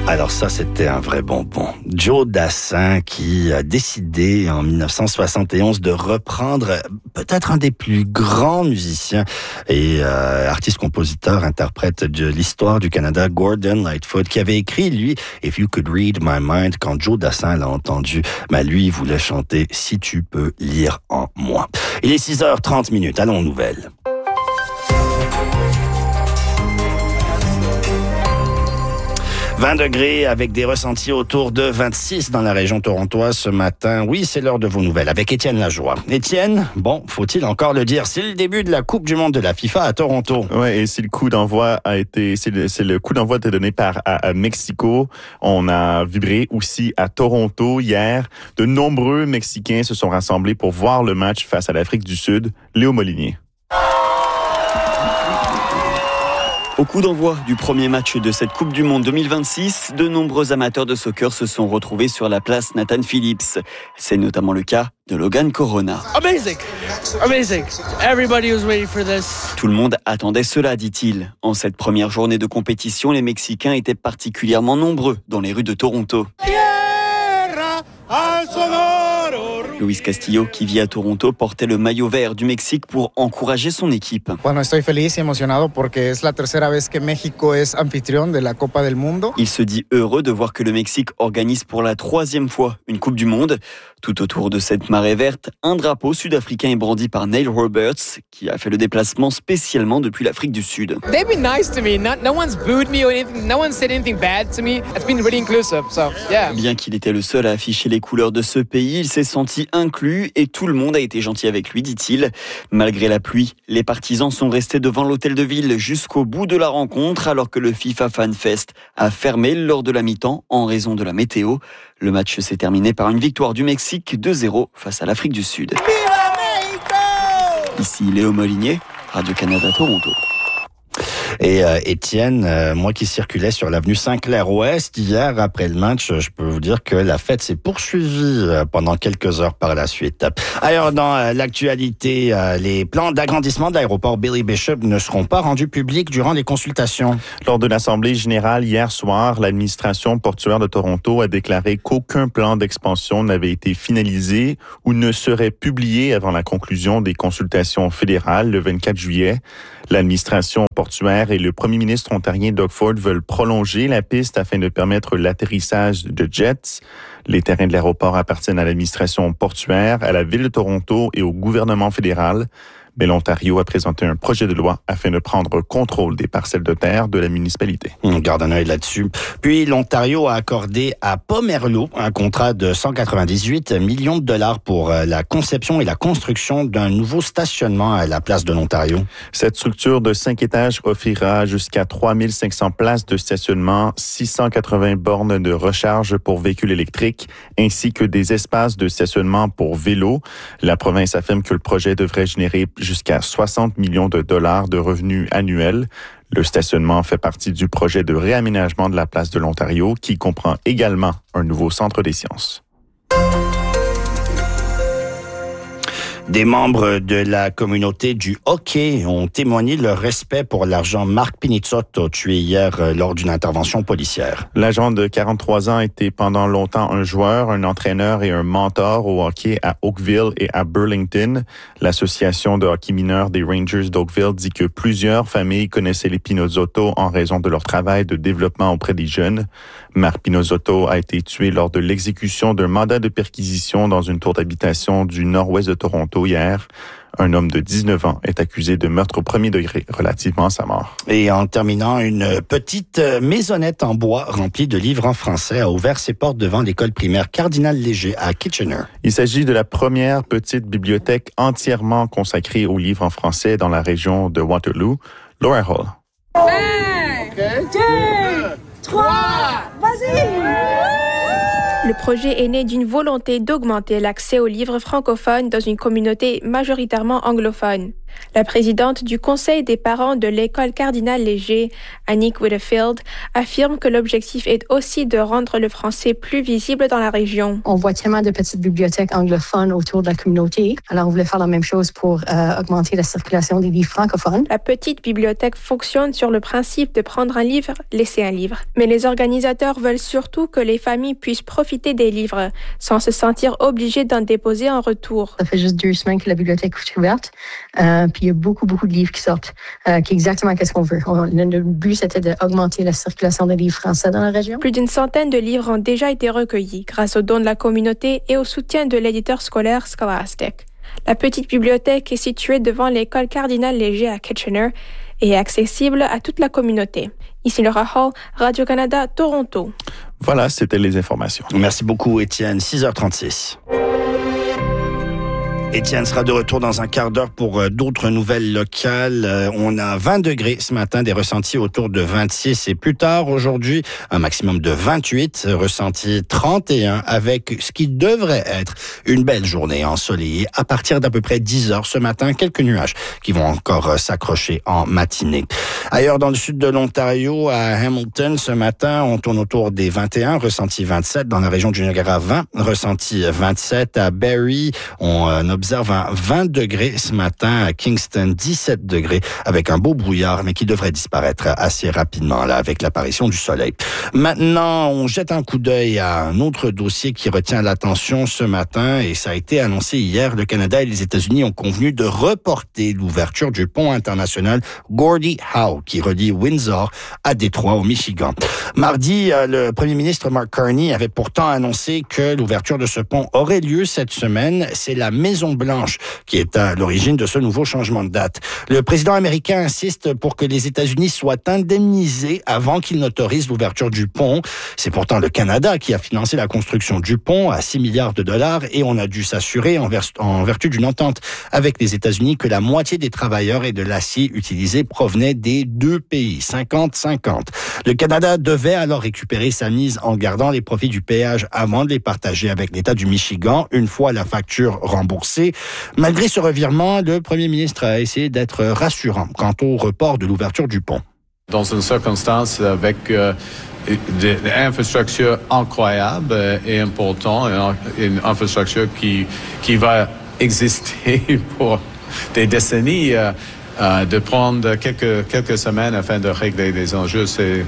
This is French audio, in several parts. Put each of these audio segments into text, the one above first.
Alors ça, c'était un vrai bonbon. Joe Dassin qui a décidé en 1971 de reprendre peut-être un des plus grands musiciens et artiste-compositeur, interprète de l'histoire du Canada, Gordon Lightfoot, qui avait écrit, lui, « If you could read my mind ». Quand Joe Dassin l'a entendu, lui, il voulait chanter « Si tu peux lire en moi ». Il est 6h30, allons aux nouvelles. 20 degrés avec des ressentis autour de 26 dans la région torontoise ce matin. Oui, c'est l'heure de vos nouvelles avec Étienne Lajoie. Étienne, faut-il encore le dire, c'est le début de la Coupe du monde de la FIFA à Toronto. Ouais, et si le coup d'envoi le coup d'envoi été donné à Mexico, on a vibré aussi à Toronto hier. De nombreux Mexicains se sont rassemblés pour voir le match face à l'Afrique du Sud. Léo Molinier. Au coup d'envoi du premier match de cette Coupe du Monde 2026, de nombreux amateurs de soccer se sont retrouvés sur la place Nathan Phillips. C'est notamment le cas de Logan Corona. Amazing. Everybody was waiting for this. Tout le monde attendait cela, dit-il. En cette première journée de compétition, les Mexicains étaient particulièrement nombreux dans les rues de Toronto. Luis Castillo, qui vit à Toronto, portait le maillot vert du Mexique pour encourager son équipe. Estoy feliz y emocionado porque es la tercera vez que México es anfitrión de la Copa del Mundo. Il se dit heureux de voir que le Mexique organise pour la 3e fois une Coupe du Monde. Tout autour de cette marée verte, un drapeau sud-africain est brandi par Neil Roberts, qui a fait le déplacement spécialement depuis l'Afrique du Sud. They've been nice to me. No one's booed me or anything. No one said anything bad to me. It's been really inclusive. So, yeah. Bien qu'il était le seul à afficher les couleurs de ce pays, il s'est senti inclus et tout le monde a été gentil avec lui, dit-il. Malgré la pluie, les partisans sont restés devant l'hôtel de ville jusqu'au bout de la rencontre, alors que le FIFA Fan Fest a fermé lors de la mi-temps en raison de la météo. Le match s'est terminé par une victoire du Mexique 2-0 face à l'Afrique du Sud. Ici Léo Molinier, Radio-Canada Toronto. Et Étienne, moi qui circulais sur l'avenue Saint-Clair-Ouest hier après le match, je peux vous dire que la fête s'est poursuivie pendant quelques heures par la suite. Ailleurs dans l'actualité, les plans d'agrandissement de l'aéroport Billy Bishop ne seront pas rendus publics durant les consultations. Lors de l'Assemblée générale hier soir, l'administration portuaire de Toronto a déclaré qu'aucun plan d'expansion n'avait été finalisé ou ne serait publié avant la conclusion des consultations fédérales le 24 juillet. L'administration portuaire et le premier ministre ontarien Doug Ford veulent prolonger la piste afin de permettre l'atterrissage de jets. Les terrains de l'aéroport appartiennent à l'administration portuaire, à la ville de Toronto et au gouvernement fédéral. Mais l'Ontario a présenté un projet de loi afin de prendre contrôle des parcelles de terre de la municipalité. On garde un œil là-dessus. Puis l'Ontario a accordé à Pomerleau un contrat de 198 millions de dollars pour la conception et la construction d'un nouveau stationnement à la place de l'Ontario. Cette structure de 5 étages offrira jusqu'à 3500 places de stationnement, 680 bornes de recharge pour véhicules électriques, ainsi que des espaces de stationnement pour vélos. La province affirme que le projet devrait générer jusqu'à 60 millions de dollars de revenus annuels. Le stationnement fait partie du projet de réaménagement de la place de l'Ontario qui comprend également un nouveau centre des sciences. Des membres de la communauté du hockey ont témoigné leur respect pour l'agent Mark Pinizzotto, tué hier lors d'une intervention policière. L'agent de 43 ans était pendant longtemps un joueur, un entraîneur et un mentor au hockey à Oakville et à Burlington. L'association de hockey mineur des Rangers d'Oakville dit que plusieurs familles connaissaient les Pinizzotto en raison de leur travail de développement auprès des jeunes. Mark Pinizzotto a été tué lors de l'exécution d'un mandat de perquisition dans une tour d'habitation du nord-ouest de Toronto hier. Un homme de 19 ans est accusé de meurtre au premier degré relativement à sa mort. Et en terminant, une petite maisonnette en bois remplie de livres en français a ouvert ses portes devant l'école primaire Cardinal Léger à Kitchener. Il s'agit de la première petite bibliothèque entièrement consacrée aux livres en français dans la région de Waterloo. Laura Hall. 1, 2, 3, vas-y! Le projet est né d'une volonté d'augmenter l'accès aux livres francophones dans une communauté majoritairement anglophone. La présidente du conseil des parents de l'école Cardinal Léger, Annick Whitfield, affirme que l'objectif est aussi de rendre le français plus visible dans la région. On voit tellement de petites bibliothèques anglophones autour de la communauté. Alors, on voulait faire la même chose pour augmenter la circulation des livres francophones. La petite bibliothèque fonctionne sur le principe de prendre un livre, laisser un livre. Mais les organisateurs veulent surtout que les familles puissent profiter des livres sans se sentir obligées d'en déposer en retour. Ça fait juste 2 semaines que la bibliothèque est ouverte. Puis il y a beaucoup de livres qui sortent, qui est exactement ce qu'on veut. Le but, c'était d'augmenter la circulation des livres français dans la région. Plus d'une centaine de livres ont déjà été recueillis grâce aux dons de la communauté et au soutien de l'éditeur scolaire Scholastic. La petite bibliothèque est située devant l'école Cardinal Léger à Kitchener et est accessible à toute la communauté. Ici Laura Hall, Radio-Canada, Toronto. Voilà, c'était les informations. Merci beaucoup, Étienne. 6h36. Étienne sera de retour dans un quart d'heure pour d'autres nouvelles locales. On a 20 degrés ce matin, des ressentis autour de 26 et plus tard aujourd'hui, un maximum de 28, ressenti 31 avec ce qui devrait être une belle journée ensoleillée à partir d'à peu près 10 heures ce matin. Quelques nuages qui vont encore s'accrocher en matinée. Ailleurs dans le sud de l'Ontario, à Hamilton, ce matin, on tourne autour des 21, ressenti 27. Dans la région du Niagara, 20, ressenti 27. À Barrie, on observe un 20 degrés ce matin, à Kingston 17 degrés avec un beau brouillard mais qui devrait disparaître assez rapidement là avec l'apparition du soleil. Maintenant, on jette un coup d'œil à un autre dossier qui retient l'attention ce matin et ça a été annoncé hier. Le Canada et les États-Unis ont convenu de reporter l'ouverture du pont international Gordie Howe qui relie Windsor à Détroit au Michigan. Mardi, le premier ministre Mark Carney avait pourtant annoncé que l'ouverture de ce pont aurait lieu cette semaine. C'est la Maison-Blanche qui est à l'origine de ce nouveau changement de date. Le président américain insiste pour que les États-Unis soient indemnisés avant qu'il n'autorise l'ouverture du pont. C'est pourtant le Canada qui a financé la construction du pont à 6 milliards de dollars et on a dû s'assurer en vertu d'une entente avec les États-Unis que la moitié des travailleurs et de l'acier utilisé provenaient des deux pays, 50-50. Le Canada devait alors récupérer sa mise en gardant les profits du péage avant de les partager avec l'État du Michigan une fois la facture remboursée. Malgré ce revirement, le premier ministre a essayé d'être rassurant quant au report de l'ouverture du pont. Dans une circonstance avec des infrastructures incroyables et importantes, une infrastructure qui va exister pour des décennies, de prendre quelques semaines afin de régler les enjeux, c'est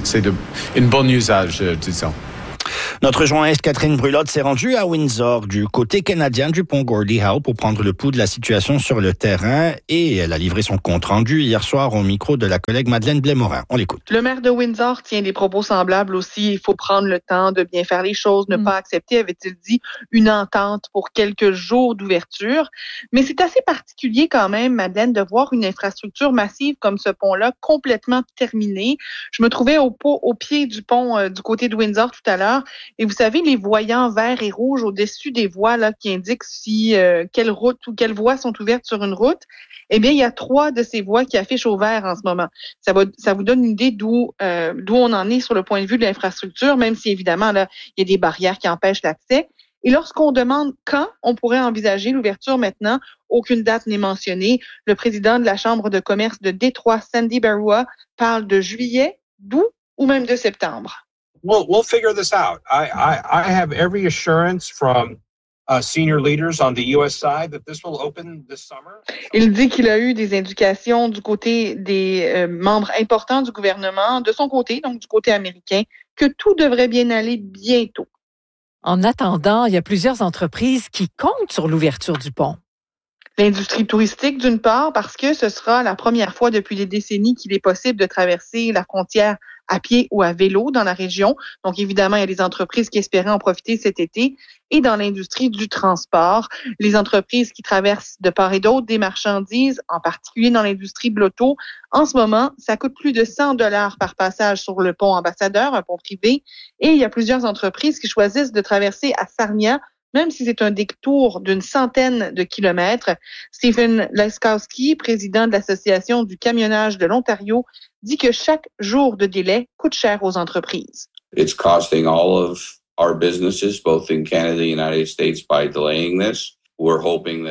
une bonne usage, disons. Notre journaliste Catherine Brulotte s'est rendue à Windsor du côté canadien du pont Gordie Howe pour prendre le pouls de la situation sur le terrain et elle a livré son compte-rendu hier soir au micro de la collègue Madeleine Blais-Morin. On l'écoute. Le maire de Windsor tient des propos semblables aussi. Il faut prendre le temps de bien faire les choses, ne pas accepter, avait-il dit, une entente pour quelques jours d'ouverture. Mais c'est assez particulier quand même, Madeleine, de voir une infrastructure massive comme ce pont-là complètement terminée. Je me trouvais au pied du pont du côté de Windsor tout à l'heure. Et vous savez, les voyants verts et rouges au-dessus des voies là qui indiquent si quelle route ou quelles voies sont ouvertes sur une route, eh bien, il y a 3 de ces voies qui affichent au vert en ce moment. Ça vous donne une idée d'où on en est sur le point de vue de l'infrastructure, même si évidemment là, il y a des barrières qui empêchent l'accès. Et lorsqu'on demande quand on pourrait envisager l'ouverture maintenant, aucune date n'est mentionnée. Le président de la Chambre de commerce de Détroit, Sandy Barua, parle de juillet, d'août ou même de septembre. We'll figure this out. I have every assurance from senior leaders on the U.S. side that this will open this summer. Il dit qu'il a eu des indications du côté des membres importants du gouvernement, de son côté, donc du côté américain, que tout devrait bien aller bientôt. En attendant, il y a plusieurs entreprises qui comptent sur l'ouverture du pont. L'industrie touristique, d'une part, parce que ce sera la première fois depuis des décennies qu'il est possible de traverser la frontière à pied ou à vélo dans la région. Donc, évidemment, il y a des entreprises qui espéraient en profiter cet été. Et dans l'industrie du transport, les entreprises qui traversent de part et d'autre des marchandises, en particulier dans l'industrie de l'auto, en ce moment, ça coûte plus de $100 par passage sur le pont Ambassadeur, un pont privé. Et il y a plusieurs entreprises qui choisissent de traverser à Sarnia, même si c'est un détour d'une centaine de kilomètres. Stephen Laskowski, président de l'Association du camionnage de l'Ontario, dit que chaque jour de délai coûte cher aux entreprises. It's costing all of our businesses, both in Canada and the United States, by delaying this. We're hoping that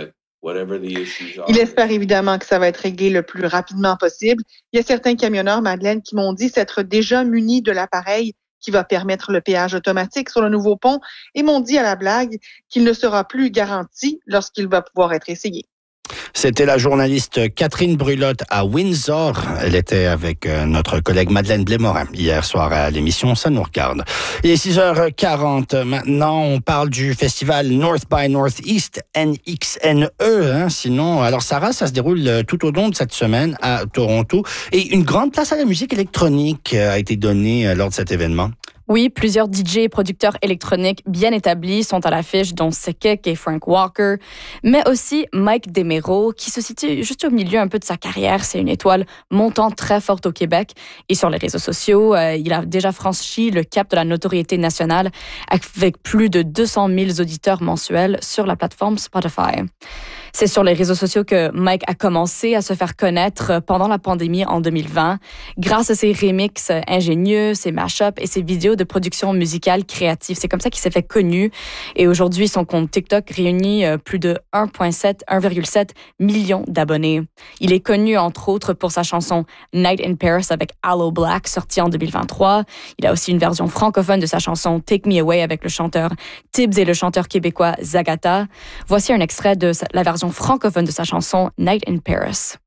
Il espère évidemment que ça va être réglé le plus rapidement possible. Il y a certains camionneurs, Madeleine, qui m'ont dit s'être déjà munis de l'appareil qui va permettre le péage automatique sur le nouveau pont et m'ont dit à la blague qu'il ne sera plus garanti lorsqu'il va pouvoir être essayé. C'était la journaliste Catherine Brulotte à Windsor. Elle était avec notre collègue Madeleine Blais-Morin hier soir à l'émission Ça nous regarde. Il est 6h40. Maintenant, on parle du festival North by Northeast, NXNE. Sinon, alors Sarah, ça se déroule tout au long de cette semaine à Toronto. Et une grande place à la musique électronique a été donnée lors de cet événement. Oui, plusieurs DJ et producteurs électroniques bien établis sont à l'affiche, dont Sekek et Frank Walker, mais aussi Mike DeMero, qui se situe juste au milieu un peu de sa carrière. C'est une étoile montant très forte au Québec. Et sur les réseaux sociaux, il a déjà franchi le cap de la notoriété nationale avec plus de 200 000 auditeurs mensuels sur la plateforme Spotify. C'est sur les réseaux sociaux que Mike a commencé à se faire connaître pendant la pandémie en 2020, grâce à ses remixes ingénieux, ses mashups et ses vidéos de production musicale créative. C'est comme ça qu'il s'est fait connu. Et aujourd'hui, son compte TikTok réunit plus de 1,7 million d'abonnés. Il est connu, entre autres, pour sa chanson Night in Paris avec Aloe Blacc, sortie en 2023. Il a aussi une version francophone de sa chanson Take Me Away avec le chanteur Tibbs et le chanteur québécois Zagata. Voici un extrait de la version francophone de sa chanson Night in Paris.